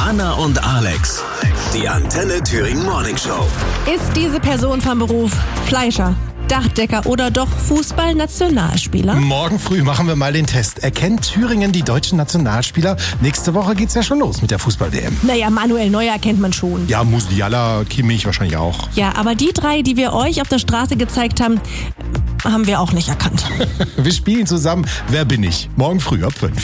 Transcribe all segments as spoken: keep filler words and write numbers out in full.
Anna und Alex. Die Antenne Thüringen Morning Show. Ist diese Person vom Beruf Fleischer, Dachdecker oder doch Fußballnationalspieler? Morgen früh machen wir mal den Test. Erkennt Thüringen die deutschen Nationalspieler? Nächste Woche geht's ja schon los mit der Fußball-W M. Naja, Manuel Neuer kennt man schon. Ja, Musiala, Kimmich wahrscheinlich auch. Ja, aber die drei, die wir euch auf der Straße gezeigt haben, haben wir auch nicht erkannt. Wir spielen zusammen Wer bin ich? Morgen früh ab fünf.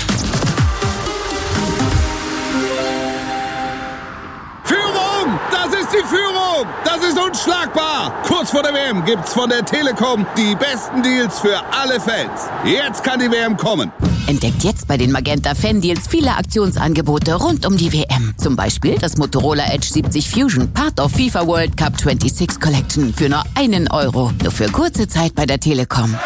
Das ist die Führung! Das ist unschlagbar! Kurz vor der W M gibt's von der Telekom die besten Deals für alle Fans. Jetzt kann die W M kommen. Entdeckt jetzt bei den Magenta Fan Deals viele Aktionsangebote rund um die W M. Zum Beispiel das Motorola Edge siebzig Fusion, Part of FIFA World Cup sechsundzwanzig Collection für nur einen Euro. Nur für kurze Zeit bei der Telekom.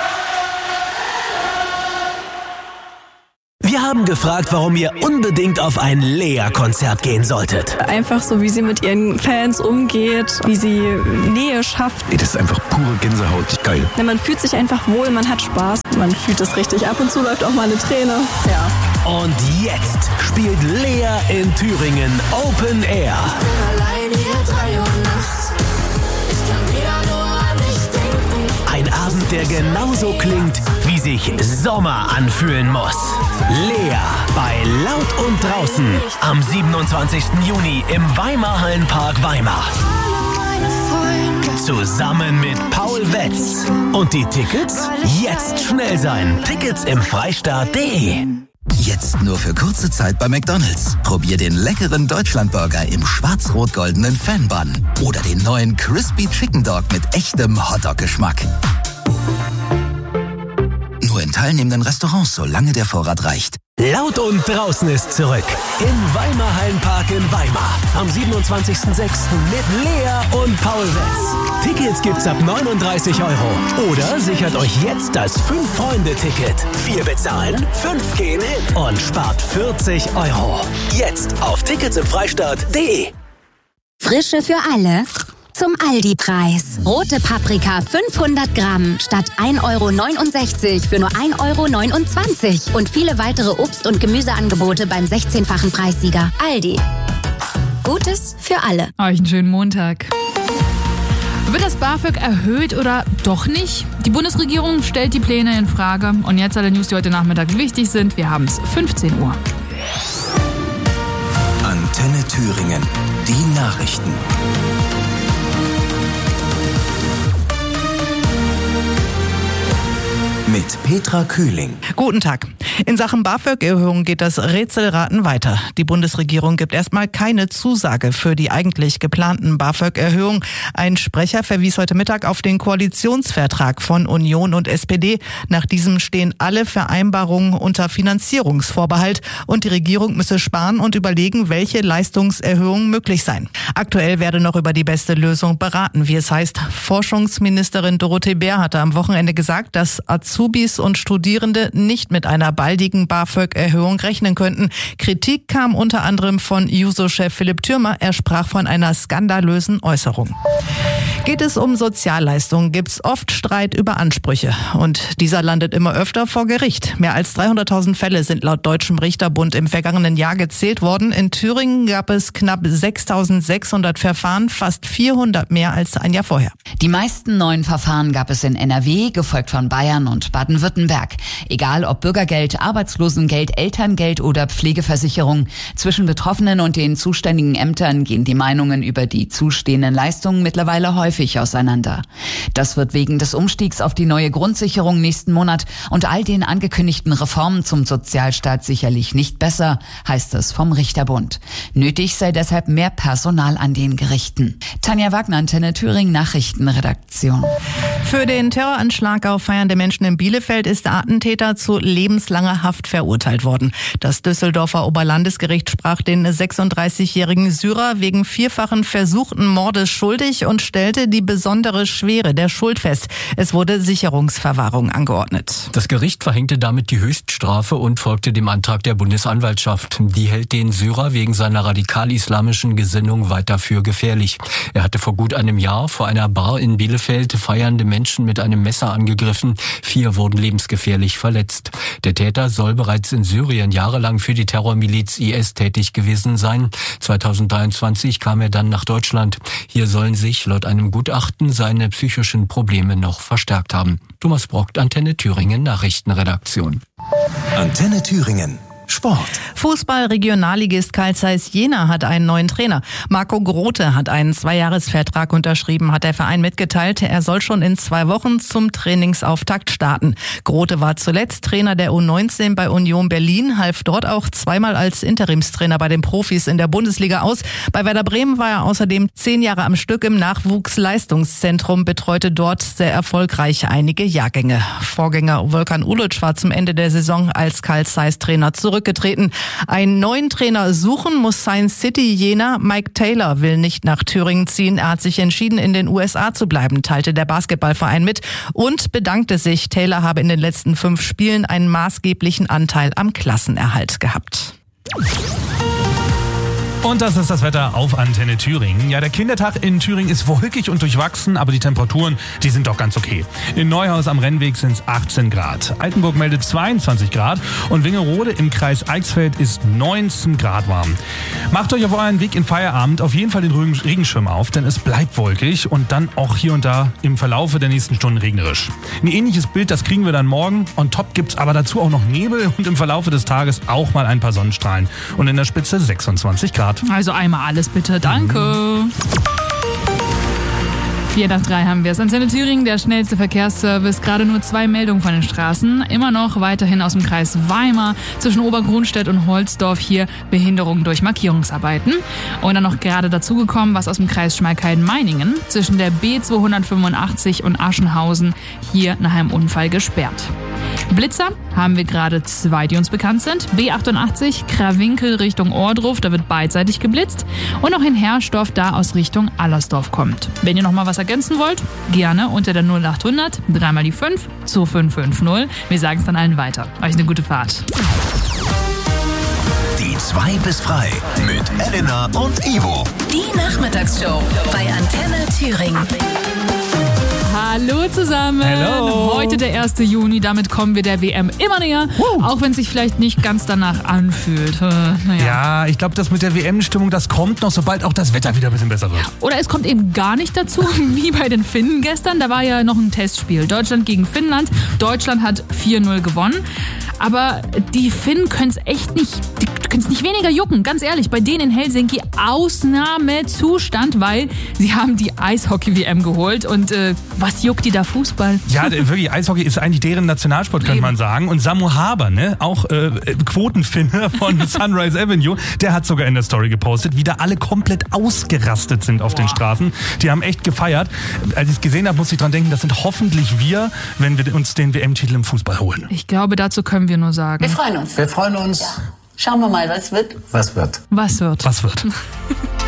Wir haben gefragt, warum ihr unbedingt auf ein Lea-Konzert gehen solltet. Einfach so, wie sie mit ihren Fans umgeht, wie sie Nähe schafft. Ey, das ist einfach pure Gänsehaut. Geil. Ja, man fühlt sich einfach wohl, man hat Spaß. Man fühlt es richtig. Ab und zu läuft auch mal eine Träne. Ja. Und jetzt spielt Lea in Thüringen Open Air. Ich bin allein hier drei Uhr nachts. Ich kann wieder nur an dich denken. Ein Abend, der genauso klingt, wie sich Sommer anfühlen muss. Lea bei Laut und Draußen am siebenundzwanzigsten Juni im Weimar-Hallenpark Weimar. Zusammen mit Paul Wetz. Und die Tickets? Jetzt schnell sein. Tickets im Freistaat punkt de. Jetzt nur für kurze Zeit bei McDonald's. Probier den leckeren Deutschlandburger im schwarz-rot-goldenen Fan-Bun. Oder den neuen Crispy Chicken Dog mit echtem Hotdog-Geschmack. Nur in teilnehmenden Restaurants, solange der Vorrat reicht. Laut und Draußen ist zurück. Im Weimar-Hallenpark in Weimar. Am siebenundzwanzigsten sechsten mit Lea und Paul Wetz. Tickets gibt's ab neununddreißig Euro. Oder sichert euch jetzt das fünf-Freunde-Ticket. Vier bezahlen, fünf gehen hin und spart vierzig Euro. Jetzt auf Tickets im Freistaat punkt de. Frische für alle. Zum Aldi-Preis. Rote Paprika fünfhundert Gramm statt ein Euro neunundsechzig für nur ein Euro neunundzwanzig. Und viele weitere Obst- und Gemüseangebote beim sechzehnfachen Preissieger. Aldi. Gutes für alle. Euch einen schönen Montag. Wird das BAföG erhöht oder doch nicht? Die Bundesregierung stellt die Pläne in Frage. Und jetzt alle News, die heute Nachmittag wichtig sind. Wir haben es fünfzehn Uhr. Antenne Thüringen. Die Nachrichten. Mit Petra Kühling. Guten Tag. In Sachen BAföG-Erhöhung geht das Rätselraten weiter. Die Bundesregierung gibt erstmal keine Zusage für die eigentlich geplanten BAföG-Erhöhung. Ein Sprecher verwies heute Mittag auf den Koalitionsvertrag von Union und S P D. Nach diesem stehen alle Vereinbarungen unter Finanzierungsvorbehalt und die Regierung müsse sparen und überlegen, welche Leistungserhöhungen möglich seien. Aktuell werde noch über die beste Lösung beraten, wie es heißt. Forschungsministerin Dorothee Bär hatte am Wochenende gesagt, dass Azubis und Studierende nicht mit einer baldigen BAföG-Erhöhung rechnen könnten. Kritik kam unter anderem von Juso-Chef Philipp Thürmer. Er sprach von einer skandalösen Äußerung. Geht es um Sozialleistungen, gibt's oft Streit über Ansprüche. Und dieser landet immer öfter vor Gericht. Mehr als dreihunderttausend Fälle sind laut Deutschem Richterbund im vergangenen Jahr gezählt worden. In Thüringen gab es knapp sechstausendsechshundert Verfahren, fast vierhundert mehr als ein Jahr vorher. Die meisten neuen Verfahren gab es in N R W, gefolgt von Bayern und Baden-Württemberg. Egal ob Bürgergeld, Arbeitslosengeld, Elterngeld oder Pflegeversicherung. Zwischen Betroffenen und den zuständigen Ämtern gehen die Meinungen über die zustehenden Leistungen mittlerweile häufig auseinander. Das wird wegen des Umstiegs auf die neue Grundsicherung nächsten Monat und all den angekündigten Reformen zum Sozialstaat sicherlich nicht besser, heißt es vom Richterbund. Nötig sei deshalb mehr Personal an den Gerichten. Tanja Wagner, Antenne Thüringen, Nachrichtenredaktion. Für den Terroranschlag auf feiernde Menschen in Bielefeld ist der Attentäter zu lebenslanger Haft verurteilt worden. Das Düsseldorfer Oberlandesgericht sprach den sechsunddreißigjährigen Syrer wegen vierfachen versuchten Mordes schuldig und stellte die besondere Schwere der Schuld fest. Es wurde Sicherungsverwahrung angeordnet. Das Gericht verhängte damit die Höchststrafe und folgte dem Antrag der Bundesanwaltschaft. Die hält den Syrer wegen seiner radikal-islamischen Gesinnung weiter für gefährlich. Er hatte vor gut einem Jahr vor einer Bar in Bielefeld feiernde Menschen mit einem Messer angegriffen. Vier wurden lebensgefährlich verletzt. Der Täter soll bereits in Syrien jahrelang für die Terrormiliz I S tätig gewesen sein. zweitausenddreiundzwanzig kam er dann nach Deutschland. Hier sollen sich laut einem Gutachten seine psychischen Probleme noch verstärkt haben. Thomas Brockt, Antenne Thüringen Nachrichtenredaktion. Antenne Thüringen. Sport. Fußball-Regionalligist Carl Zeiss Jena hat einen neuen Trainer. Marco Grote hat einen Zweijahresvertrag unterschrieben, hat der Verein mitgeteilt. Er soll schon in zwei Wochen zum Trainingsauftakt starten. Grote war zuletzt Trainer der U neunzehn bei Union Berlin, half dort auch zweimal als Interimstrainer bei den Profis in der Bundesliga aus. Bei Werder Bremen war er außerdem zehn Jahre am Stück im Nachwuchsleistungszentrum, betreute dort sehr erfolgreich einige Jahrgänge. Vorgänger Volkan Ulic war zum Ende der Saison als Carl Zeiss Trainer zurück. Getreten. Einen neuen Trainer suchen muss Science City Jena. Mike Taylor will nicht nach Thüringen ziehen. Er hat sich entschieden, in den U S A zu bleiben, teilte der Basketballverein mit und bedankte sich. Taylor habe in den letzten fünf Spielen einen maßgeblichen Anteil am Klassenerhalt gehabt. Und das ist das Wetter auf Antenne Thüringen. Ja, der Kindertag in Thüringen ist wolkig und durchwachsen, aber die Temperaturen, die sind doch ganz okay. In Neuhaus am Rennweg sind es achtzehn Grad. Altenburg meldet zweiundzwanzig Grad und Wingerode im Kreis Eichsfeld ist neunzehn Grad warm. Macht euch auf euren Weg in Feierabend auf jeden Fall den Regenschirm auf, denn es bleibt wolkig und dann auch hier und da im Verlaufe der nächsten Stunden regnerisch. Ein ähnliches Bild, das kriegen wir dann morgen. On top gibt's aber dazu auch noch Nebel und im Verlaufe des Tages auch mal ein paar Sonnenstrahlen. Und in der Spitze sechsundzwanzig Grad. Also einmal alles bitte, danke. vier nach drei haben wir es. Antenne Thüringen, der schnellste Verkehrsservice. Gerade nur zwei Meldungen von den Straßen. Immer noch weiterhin aus dem Kreis Weimar zwischen Obergrunstedt und Holzdorf hier Behinderung durch Markierungsarbeiten. Und dann noch gerade dazugekommen, was aus dem Kreis Schmalkalden-Meiningen zwischen der B zweihundertfünfundachtzig und Aschenhausen hier nach einem Unfall gesperrt. Blitzer haben wir gerade zwei, die uns bekannt sind. B achtundachtzig, Krawinkel Richtung Ohrdruf, da wird beidseitig geblitzt. Und noch in Herrsdorf, da aus Richtung Allersdorf kommt. Wenn ihr noch mal was ergänzen wollt, gerne unter der null achthundert, dreimal die fünf, zu fünf fünf null. Wir sagen es dann allen weiter. Euch eine gute Fahrt. Die zwei bis frei mit Elena und Ivo. Die Nachmittagsshow bei Antenne Thüringen. Hallo zusammen. Hello. Heute der erste Juni, damit kommen wir der W M immer näher, uh. auch wenn es sich vielleicht nicht ganz danach anfühlt. Äh, naja. Ja, ich glaube, das mit der W M-Stimmung, das kommt noch, sobald auch das Wetter wieder ein bisschen besser wird. Oder es kommt eben gar nicht dazu, wie bei den Finnen gestern. Da war ja noch ein Testspiel. Deutschland gegen Finnland. Deutschland hat vier null gewonnen. Aber die Finnen können es echt nicht, die können es nicht weniger jucken. Ganz ehrlich, bei denen in Helsinki Ausnahmezustand, weil sie haben die Eishockey-W M geholt. Und äh, was juckt die da Fußball? Ja, wirklich, Eishockey ist eigentlich deren Nationalsport, könnte man sagen. Und Samu Haber, ne, auch äh, Quotenfinner von Sunrise Avenue, der hat sogar in der Story gepostet, wie da alle komplett ausgerastet sind auf Boah. den Straßen. Die haben echt gefeiert. Als ich es gesehen habe, musste ich dran denken, das sind hoffentlich wir, wenn wir uns den W M-Titel im Fußball holen. Ich glaube, dazu können wir nur sagen. Wir freuen uns. Wir freuen uns. Ja. Schauen wir mal, was wird. Was wird? Was wird? Was wird?